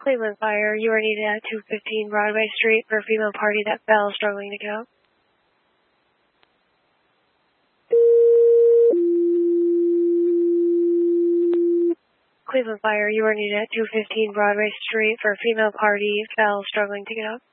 Cleveland Fire, you are needed at 215 Broadway Street for a female party that fell struggling to get up. Cleveland Fire, you are needed at 215 Broadway Street for a female party fell struggling to get up.